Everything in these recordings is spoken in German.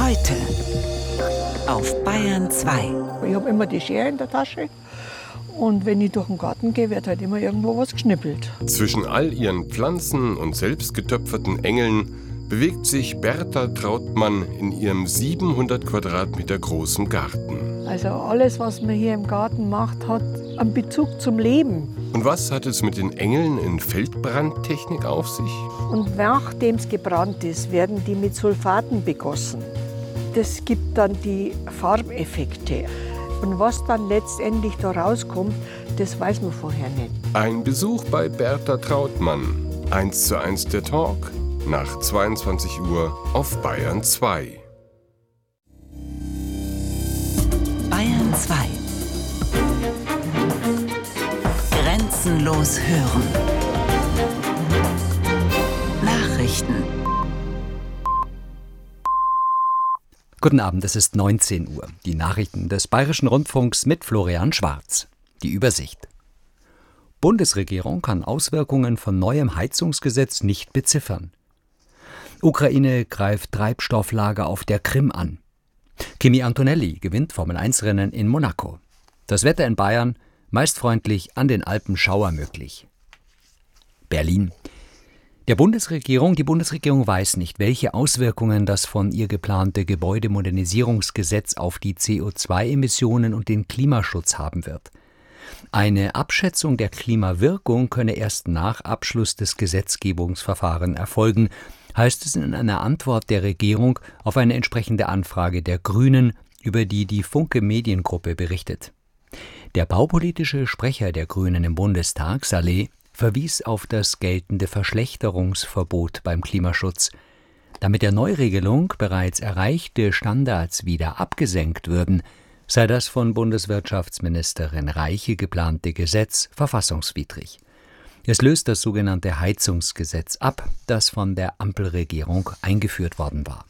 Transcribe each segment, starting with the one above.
Heute auf Bayern 2. Ich habe immer die Schere in der Tasche und wenn ich durch den Garten gehe, wird halt immer irgendwo was geschnippelt. Zwischen all ihren Pflanzen und selbstgetöpferten Engeln bewegt sich Bertha Trautmann in ihrem 700 Quadratmeter großen Garten. Also alles, was man hier im Garten macht, hat einen Bezug zum Leben. Und was hat es mit den Engeln in Feldbrandtechnik auf sich? Und nachdem es gebrannt ist, werden die mit Sulfaten begossen. Das gibt dann die Farbeffekte. Und was dann letztendlich da rauskommt, das weiß man vorher nicht. Ein Besuch bei Bertha Trautmann. 1:1 der Talk. Nach 22 Uhr auf Bayern 2. Bayern 2. Grenzenlos hören. Nachrichten. Guten Abend, es ist 19 Uhr. Die Nachrichten des Bayerischen Rundfunks mit Florian Schwarz. Die Übersicht. Bundesregierung kann Auswirkungen von neuem Heizungsgesetz nicht beziffern. Ukraine greift Treibstofflager auf der Krim an. Kimi Antonelli gewinnt Formel-1-Rennen in Monaco. Das Wetter in Bayern, meist freundlich, an den Alpen Schauer möglich. Berlin. Die Bundesregierung weiß nicht, welche Auswirkungen das von ihr geplante Gebäudemodernisierungsgesetz auf die CO2-Emissionen und den Klimaschutz haben wird. Eine Abschätzung der Klimawirkung könne erst nach Abschluss des Gesetzgebungsverfahrens erfolgen, heißt es in einer Antwort der Regierung auf eine entsprechende Anfrage der Grünen, über die die Funke Mediengruppe berichtet. Der baupolitische Sprecher der Grünen im Bundestag, Saleh, verwies auf das geltende Verschlechterungsverbot beim Klimaschutz. Da mit der Neuregelung bereits erreichte Standards wieder abgesenkt würden, sei das von Bundeswirtschaftsministerin Reiche geplante Gesetz verfassungswidrig. Es löst das sogenannte Heizungsgesetz ab, das von der Ampelregierung eingeführt worden war.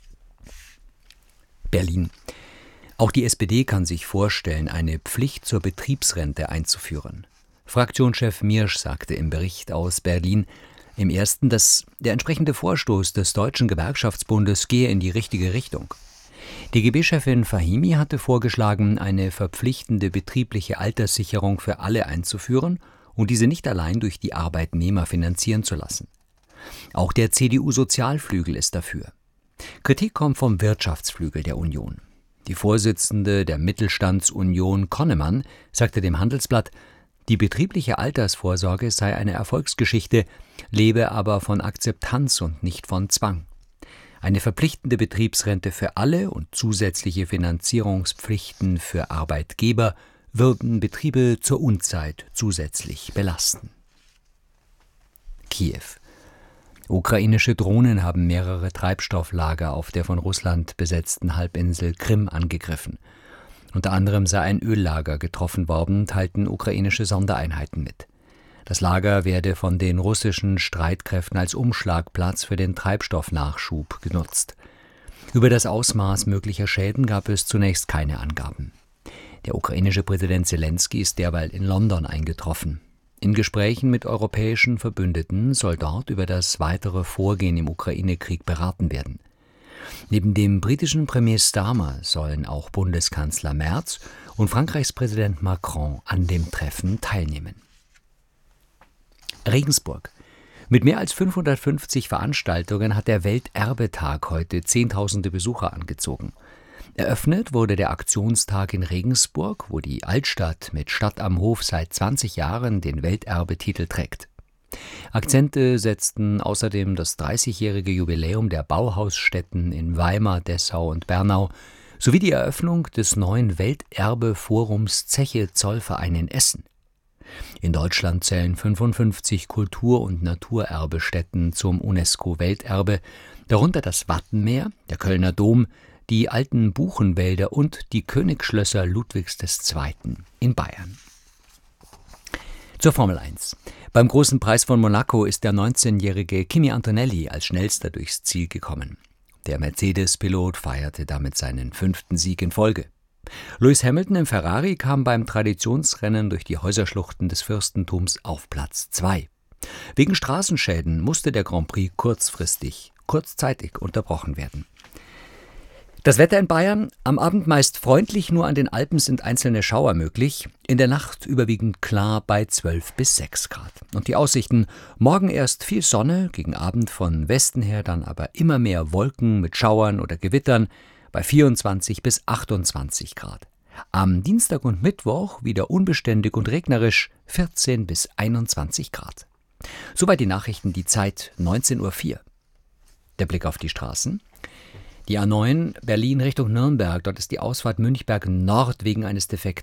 Berlin. Auch die SPD kann sich vorstellen, eine Pflicht zur Betriebsrente einzuführen. Fraktionschef Miersch sagte im Bericht aus Berlin im ersten, dass der entsprechende Vorstoß des Deutschen Gewerkschaftsbundes gehe in die richtige Richtung. DGB-Chefin Fahimi hatte vorgeschlagen, eine verpflichtende betriebliche Alterssicherung für alle einzuführen und diese nicht allein durch die Arbeitnehmer finanzieren zu lassen. Auch der CDU-Sozialflügel ist dafür. Kritik kommt vom Wirtschaftsflügel der Union. Die Vorsitzende der Mittelstandsunion Konnemann sagte dem Handelsblatt, die betriebliche Altersvorsorge sei eine Erfolgsgeschichte, lebe aber von Akzeptanz und nicht von Zwang. Eine verpflichtende Betriebsrente für alle und zusätzliche Finanzierungspflichten für Arbeitgeber würden Betriebe zur Unzeit zusätzlich belasten. Kiew. Ukrainische Drohnen haben mehrere Treibstofflager auf der von Russland besetzten Halbinsel Krim angegriffen. Unter anderem sei ein Öllager getroffen worden, teilten ukrainische Sondereinheiten mit. Das Lager werde von den russischen Streitkräften als Umschlagplatz für den Treibstoffnachschub genutzt. Über das Ausmaß möglicher Schäden gab es zunächst keine Angaben. Der ukrainische Präsident Selenskyj ist derweil in London eingetroffen. In Gesprächen mit europäischen Verbündeten soll dort über das weitere Vorgehen im Ukraine-Krieg beraten werden. Neben dem britischen Premier Starmer sollen auch Bundeskanzler Merz und Frankreichs Präsident Macron an dem Treffen teilnehmen. Regensburg. Mit mehr als 550 Veranstaltungen hat der Welterbetag heute Zehntausende Besucher angezogen. Eröffnet wurde der Aktionstag in Regensburg, wo die Altstadt mit Stadt am Hof seit 20 Jahren den Welterbetitel trägt. Akzente setzten außerdem das 30-jährige Jubiläum der Bauhausstätten in Weimar, Dessau und Bernau sowie die Eröffnung des neuen Welterbe-Forums Zeche-Zollverein in Essen. In Deutschland zählen 55 Kultur- und Naturerbestätten zum UNESCO-Welterbe, darunter das Wattenmeer, der Kölner Dom, die alten Buchenwälder und die Königsschlösser Ludwigs II. In Bayern. Zur Formel 1. Beim Großen Preis von Monaco ist der 19-jährige Kimi Antonelli als schnellster durchs Ziel gekommen. Der Mercedes-Pilot feierte damit seinen 5. Sieg in Folge. Lewis Hamilton im Ferrari kam beim Traditionsrennen durch die Häuserschluchten des Fürstentums auf Platz 2. Wegen Straßenschäden musste der Grand Prix kurzzeitig unterbrochen werden. Das Wetter in Bayern, am Abend meist freundlich, nur an den Alpen sind einzelne Schauer möglich. In der Nacht überwiegend klar bei 12 bis 6 Grad. Und die Aussichten, morgen erst viel Sonne, gegen Abend von Westen her dann aber immer mehr Wolken mit Schauern oder Gewittern bei 24 bis 28 Grad. Am Dienstag und Mittwoch wieder unbeständig und regnerisch 14 bis 21 Grad. Soweit die Nachrichten, die Zeit 19:04 Uhr. Der Blick auf die Straßen. Die A9 Berlin Richtung Nürnberg, dort ist die Ausfahrt Münchberg Nord wegen eines defekten